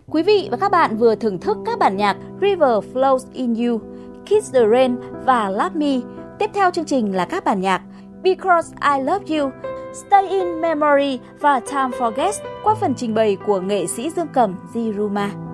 Quý vị và các bạn vừa thưởng thức các bản nhạc River Flows in You, Kiss the Rain và Love Me. Tiếp theo chương trình là các bản nhạc Because I Love You, Stay in Memory và Time Forgets qua phần trình bày của nghệ sĩ dương cầm Jiruma.